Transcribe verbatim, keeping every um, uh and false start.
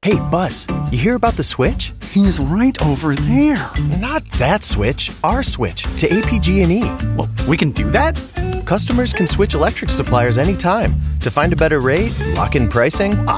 Hey, Buzz, you hear about the switch? He's right over there. Not that switch, our switch to A P G and E. Well, we can do that? Customers can switch electric suppliers anytime to find a better rate, lock in pricing.